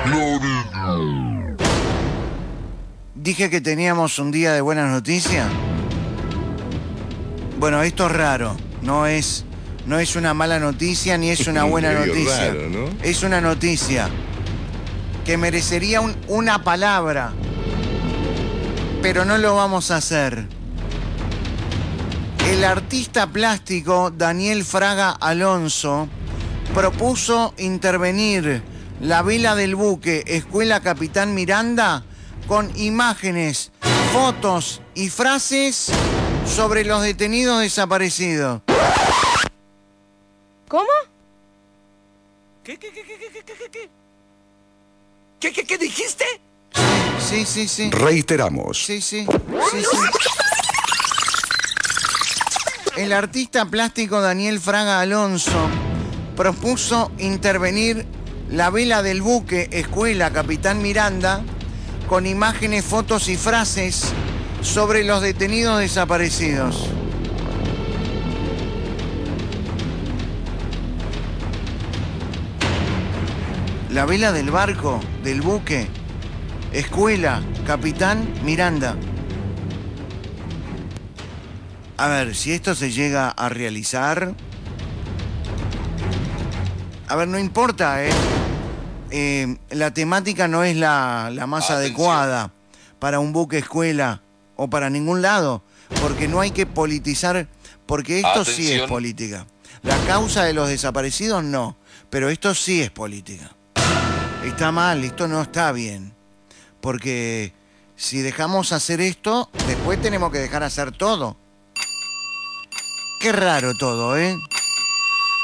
Dije que teníamos un día de buenas noticias. Bueno, esto es raro. No es una mala noticia ni es una buena noticia. Raro, ¿no? Es una noticia que merecería una palabra, pero no lo vamos a hacer. El artista plástico Daniel Fraga Alonso propuso intervenir la vela del buque Escuela Capitán Miranda con imágenes, fotos y frases sobre los detenidos desaparecidos. ¿Cómo? ¿Qué dijiste? Sí. Reiteramos. Sí. El artista plástico Daniel Fraga Alonso propuso intervenir la vela del buque Escuela Capitán Miranda con imágenes, fotos y frases sobre los detenidos desaparecidos. La vela del barco, del buque, Escuela Capitán Miranda. A ver, si esto se llega a realizar... A ver, no importa, la temática no es la más adecuada para un buque escuela o para ningún lado, porque no hay que politizar, porque esto sí es política. La causa de los desaparecidos no, pero esto sí es política. Está mal, esto no está bien, porque si dejamos hacer esto, después tenemos que dejar hacer todo. Qué raro todo, ¿eh?